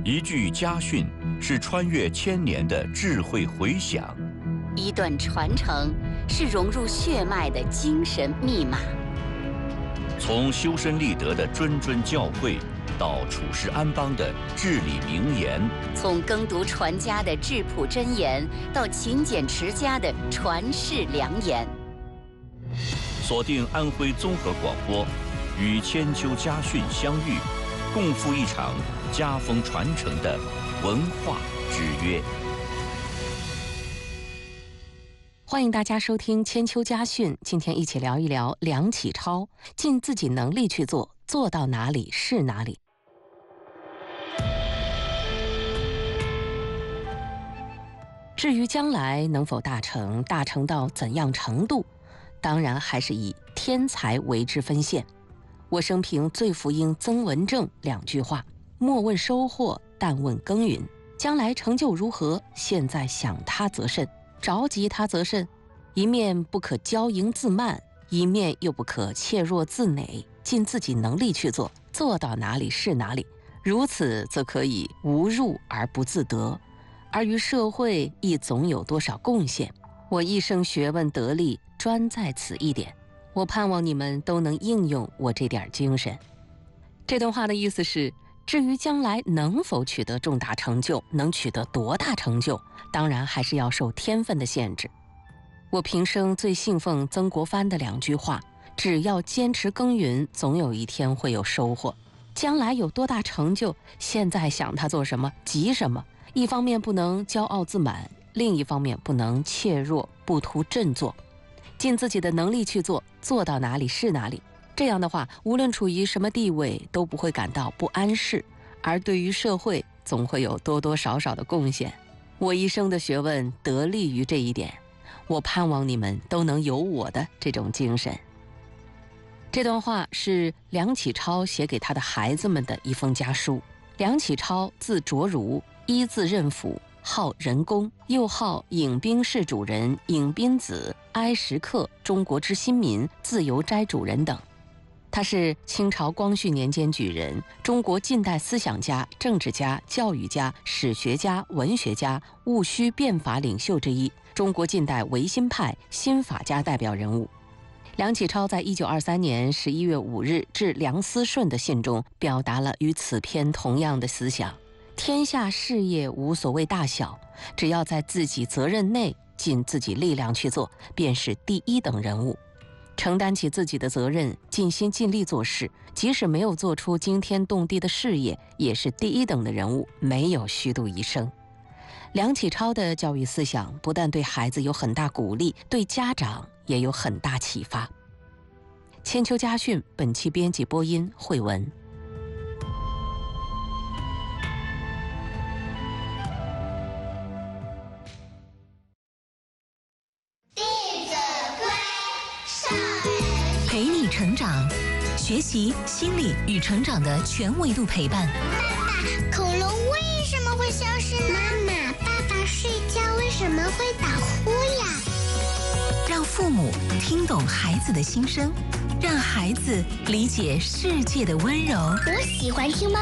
一句家训是穿越千年的智慧回响， 一段传承是融入血脉的精神密码。 从修身立德的谆谆教诲，到处世安邦的至理名言； 从耕读传家的质朴箴言，到勤俭持家的传世良言。 锁定安徽综合广播，与千秋家训相遇，共赴一场家风传承的文化之约。 欢迎大家收听千秋家训，今天一起聊一聊梁启超，尽自己能力去做，做到哪里是哪里。至于将来能否大成，大成到怎样程度，当然还是以天才为之分现。我生平最服膺曾文正2句话：莫问收获，但问耕耘。将来成就如何，现在想他则甚，着急他则甚。一面不可骄盈自慢，一面又不可怯弱自馁，尽自己能力去做，做到哪里是哪里。如此则可以无入而不自得，而于社会亦总有多少贡献。我一生学问得力，专在此一点。我盼望你们都能应用我这点精神。这段话的意思是，至于将来能否取得重大成就，能取得多大成就，当然还是要受天分的限制。我平生最信奉曾国藩的2句话：只要坚持耕耘，总有一天会有收获。将来有多大成就，现在想他做什么，急什么。一方面不能骄傲自满，另一方面不能怯弱，不图振作，尽自己的能力去做，做到哪里是哪里。这样的话，无论处于什么地位，都不会感到不安适，而对于社会总会有多多少少的贡献。我一生的学问得力于这一点，我盼望你们都能有我的这种精神。这段话是梁启超写给他的孩子们的一封家书。梁启超字卓如，一字任甫，号仁公，又号颍兵氏主人、颍宾子、哀时刻、中国之新民、自由斋主人等。他是清朝光绪年间举人，中国近代思想家、政治家、教育家、史学家、文学家、戊戌变法领袖之一，中国近代维新派新法家代表人物。梁启超在1923年11月5日致梁思顺的信中，表达了与此篇同样的思想：天下事业无所谓大小，只要在自己责任内尽自己力量去做，便是第一等人物。承担起自己的责任，尽心尽力做事，即使没有做出惊天动地的事业，也是第一等的人物，没有虚度一生。梁启超的教育思想不但对孩子有很大鼓励，对家长也有很大启发。千秋家训本期编辑播音慧文。 陪你成长，学习心理与成长的全维度陪伴。 爸爸，恐龙为什么会消失呢？妈妈，爸爸睡觉为什么会打呼呀？ 让父母听懂孩子的心声，让孩子理解世界的温柔。 我喜欢听妈妈